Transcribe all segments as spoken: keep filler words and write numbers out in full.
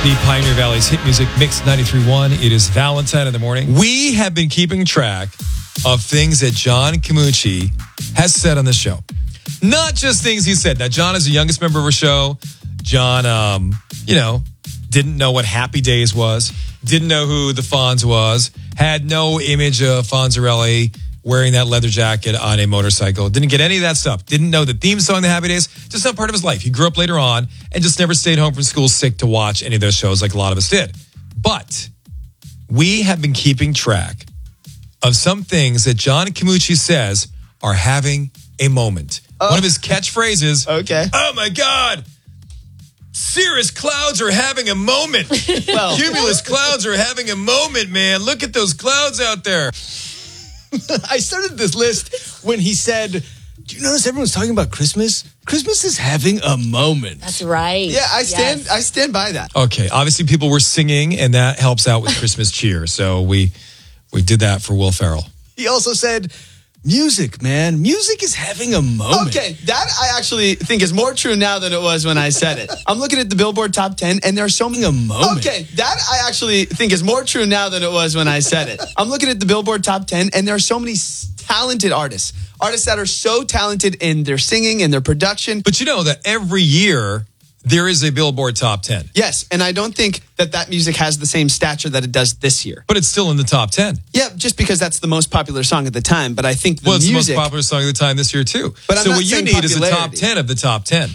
The Pioneer Valley's hit music mix ninety-three point one. It is Valentine in the morning. We have been keeping track of things that John Camucci has said on the show. Not just things he said. Now, John is the youngest member of our show. John, um, you know, didn't know what Happy Days was, didn't know who the Fonz was, had no image of Fonzarelli wearing that leather jacket on a motorcycle, didn't get any of that stuff, didn't know the theme song, The Happy Days, just not part of his life. He grew up later on and just never stayed home from school sick to watch any of those shows like a lot of us did. But we have been keeping track of some things that John Camucci says are having a moment. Oh. One of his catchphrases, okay. Oh my God, cirrus clouds are having a moment. Well, cumulus clouds are having a moment, man. Look at those clouds out there. I started this list when he said, do you notice everyone's talking about Christmas? Christmas is having a moment. That's right. Yeah, I stand yes. I stand by that. Okay, obviously people were singing, and that helps out with Christmas cheer. So we we did that for Will Ferrell. He also said, music, man. Music is having a moment. Okay, that I actually think is more true now than it was when I said it. I'm looking at the Billboard Top ten, and there's so many a moment. Okay, that I actually think is more true now than it was when I said it. I'm looking at the Billboard Top ten, and there are so many talented artists. Artists that are so talented in their singing and their production. But you know that every year there is a Billboard Top ten. Yes, and I don't think that that music has the same stature that it does this year. But it's still in the top ten. Yeah, just because that's the most popular song at the time. But I think the well, it's music... the most popular song of the time this year, too. But I'm so not what you saying need is a top popularity. ten of the top ten.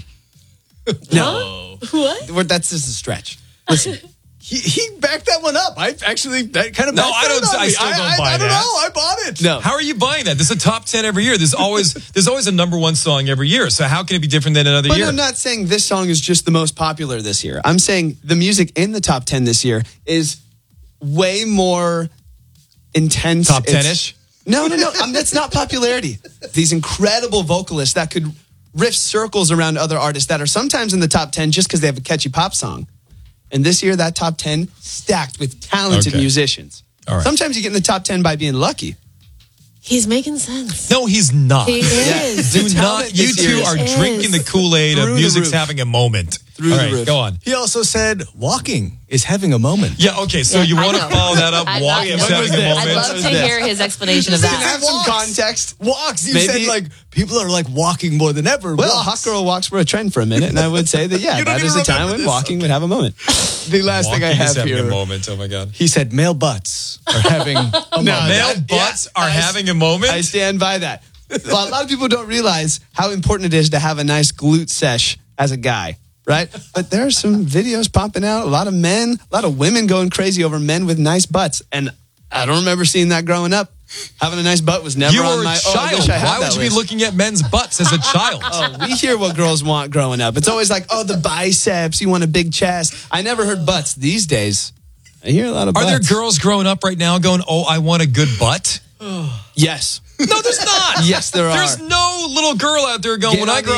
No. What? Well, that's just a stretch. Listen, he, he backed that one up. I actually that kind of No, I don't. I still don't I, buy I, I don't that. know. I bought it. No. How are you buying that? There's a top ten every year. There's always there's always a number one song every year. So how can it be different than another But year? I'm not saying this song is just the most popular this year. I'm saying the music in the top ten this year is way more intense. Top It's- ten-ish? No, no, no. Um, that's not popularity. These incredible vocalists that could riff circles around other artists that are sometimes in the top ten just because they have a catchy pop song. And this year, that top ten stacked with talented Okay. musicians. All right. Sometimes you get in the top ten by being lucky. He's making sense. No, he's not. He is. Do The not. talent You this two year are is- drinking the Kool-Aid of Through the music's roof. having a moment. Through All the right, roof. go on. He also said walking is having a moment. Yeah, okay, so Yeah, you I want to know. follow that up? I'd Walking's love- having a I'd moment. I'd love to this? hear his explanation of You can that. have some Walks. context. Walks. You Maybe- said like people are like walking more than ever. Well, walks. hot girl walks were a trend for a minute, and I would say that, yeah, You don't that is even a time remember when this? walking would have a moment. The last thing I Walking is have having here. a moment. Oh my God. He said male butts are having a moment. Male that- butts yeah, are I- having a moment. I stand by that. Well, a lot of people don't realize how important it is to have a nice glute sesh as a guy, right? But there are some videos popping out. A lot of men, a lot of women going crazy over men with nice butts. And I don't remember seeing that growing up. Having a nice butt was never you on were a my... Oh, I child. wish I had Why that would you be list. looking at men's butts as a child? Oh, we hear what girls want growing up. It's always like, oh, the biceps, you want a big chest. I never heard butts. These days, I hear a lot of Are butts. there girls growing up right now going, oh, I want a good butt? Yes. No, there's not. Yes, there are. There's no little girl out there going, Get when on I grow